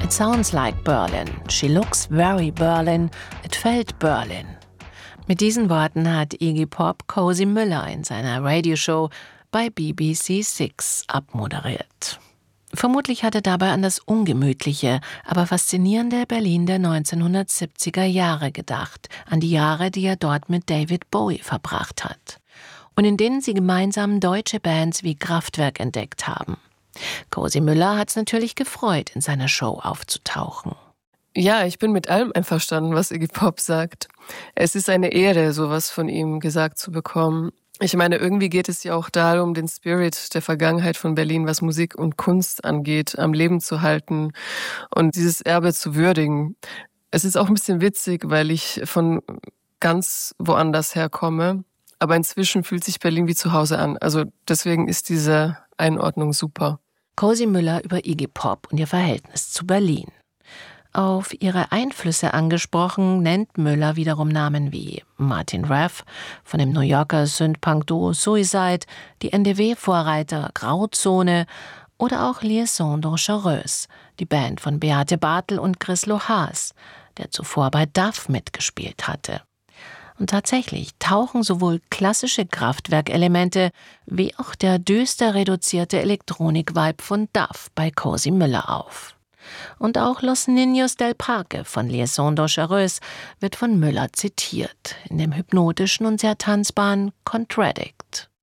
It sounds like Berlin. She looks very Berlin. It felt Berlin. Mit diesen Worten hat Iggy Pop Cozy Müller in seiner Radioshow bei BBC Six abmoderiert. Vermutlich hat er dabei an das ungemütliche, aber faszinierende Berlin der 1970er Jahre gedacht, an die Jahre, die er dort mit David Bowie verbracht hat und in denen sie gemeinsam deutsche Bands wie Kraftwerk entdeckt haben. Cozy Müller hat es natürlich gefreut, in seiner Show aufzutauchen. Ja, ich bin mit allem einverstanden, was Iggy Pop sagt. Es ist eine Ehre, sowas von ihm gesagt zu bekommen. Ich meine, irgendwie geht es ja auch darum, den Spirit der Vergangenheit von Berlin, was Musik und Kunst angeht, am Leben zu halten und dieses Erbe zu würdigen. Es ist auch ein bisschen witzig, weil ich von ganz woanders herkomme, aber inzwischen fühlt sich Berlin wie zu Hause an. Also deswegen ist diese Einordnung super. Cozy Müller über Iggy Pop und ihr Verhältnis zu Berlin. Auf ihre Einflüsse angesprochen, nennt Müller wiederum Namen wie Martin Reff von dem New Yorker Synth-Punk-Duo Suicide, die NDW-Vorreiter Grauzone oder auch Liaison Dangereuse, die Band von Beate Bartel und Chris Lohaas, der zuvor bei Duff mitgespielt hatte. Und tatsächlich tauchen sowohl klassische Kraftwerkelemente wie auch der düster reduzierte Elektronik-Vibe von Duff bei Cozy Müller auf. Und auch Los Niños del Parque von Liaison Dangereuse wird von Müller zitiert, in dem hypnotischen und sehr tanzbaren Contradict.